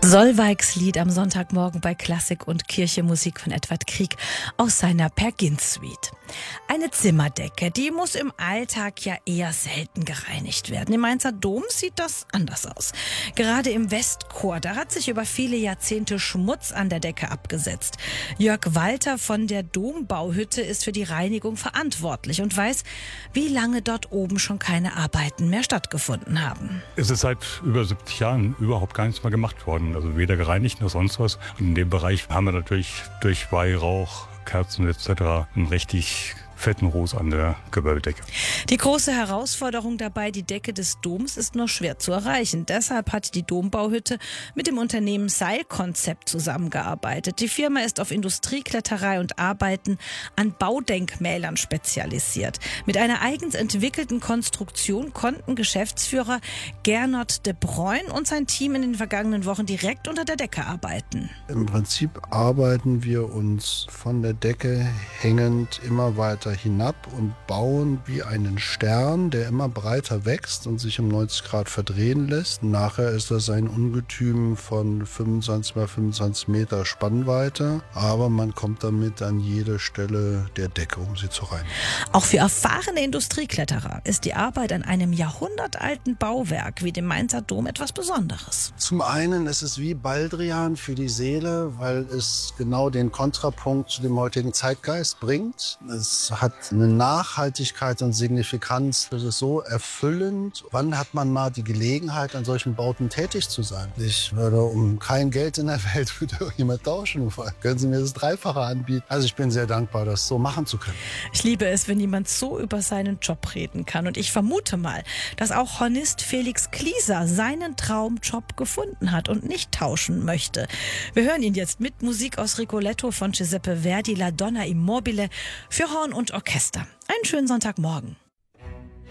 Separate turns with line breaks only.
Solveigs Lied am Sonntagmorgen bei Klassik und Kirche, Musik von Edvard Grieg aus seiner Peer Gynt Suite. Eine Zimmerdecke, die muss im Alltag ja eher selten gereinigt werden. Im Mainzer Dom sieht das anders aus. Gerade im Westchor, da hat sich über viele Jahrzehnte Schmutz an der Decke abgesetzt. Jörg Walter von der Dombauhütte ist für die Reinigung verantwortlich und weiß, wie lange dort oben schon keine Arbeiten mehr stattgefunden haben.
Es ist seit über 70 Jahren überhaupt gar nichts mehr gemacht worden. Also weder gereinigt noch sonst was. Und in dem Bereich haben wir natürlich durch Weihrauch, Kerzen etc. einen richtig fetten Ruß an der Gewölbedecke.
Die große Herausforderung dabei, die Decke des Doms ist nur schwer zu erreichen. Deshalb hat die Dombauhütte mit dem Unternehmen Seilkonzept zusammengearbeitet. Die Firma ist auf Industriekletterei und Arbeiten an Baudenkmälern spezialisiert. Mit einer eigens entwickelten Konstruktion konnten Geschäftsführer Gernot de Bruyn und sein Team in den vergangenen Wochen direkt unter der Decke arbeiten.
Im Prinzip arbeiten wir uns von der Decke hängend immer weiter hinab und bauen wie einen Stern, der immer breiter wächst und sich um 90 Grad verdrehen lässt. Nachher ist das ein Ungetüm von 25 mal 25 Meter Spannweite, aber man kommt damit an jede Stelle der Decke, um sie zu reinigen.
Auch für erfahrene Industriekletterer ist die Arbeit an einem jahrhundertalten Bauwerk wie dem Mainzer Dom etwas Besonderes.
Zum einen ist es wie Baldrian für die Seele, weil es genau den Kontrapunkt zu dem heutigen Zeitgeist bringt. Es hat eine Nachhaltigkeit und Signifikanz. Das ist so erfüllend. Wann hat man mal die Gelegenheit, an solchen Bauten tätig zu sein? Ich würde um kein Geld in der Welt mit irgendjemand tauschen. Können Sie mir das Dreifache anbieten? Also ich bin sehr dankbar, das so machen zu können.
Ich liebe es, wenn jemand so über seinen Job reden kann. Und ich vermute mal, dass auch Hornist Felix Klieser seinen Traumjob gefunden hat und nicht tauschen möchte. Wir hören ihn jetzt mit Musik aus Rigoletto von Giuseppe Verdi, La Donna Immobile für Horn und Orchester. Einen schönen Sonntagmorgen.